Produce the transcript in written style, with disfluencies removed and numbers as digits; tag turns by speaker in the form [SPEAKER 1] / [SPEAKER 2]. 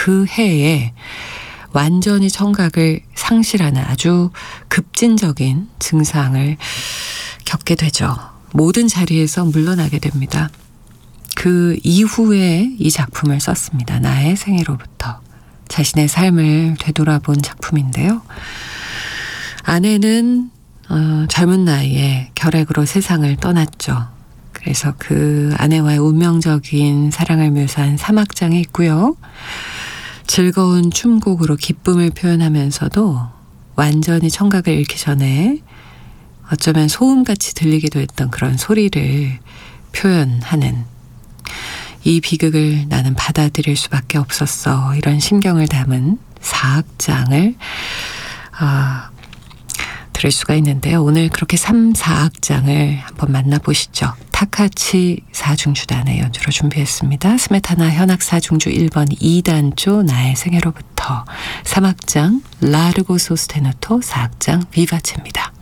[SPEAKER 1] 그 해에 완전히 청각을 상실하는 아주 급진적인 증상을 겪게 되죠. 모든 자리에서 물러나게 됩니다. 그 이후에 이 작품을 썼습니다. 나의 생애로부터. 자신의 삶을 되돌아본 작품인데요. 아내는 젊은 나이에 결핵으로 세상을 떠났죠. 그래서 그 아내와의 운명적인 사랑을 묘사한 3악장이 있고요. 즐거운 춤곡으로 기쁨을 표현하면서도 완전히 청각을 잃기 전에 어쩌면 소음같이 들리기도 했던 그런 소리를 표현하는, 이 비극을 나는 받아들일 수밖에 없었어, 이런 심경을 담은 4악장을 들을 수가 있는데요. 오늘 그렇게 3, 4악장을 한번 만나보시죠. 타카치 사중주단의 연주로 준비했습니다. 스메타나 현악 사중주 1번 2단조 나의 생애로부터, 3악장 라르고 소스테누토, 4악장 비바체입니다.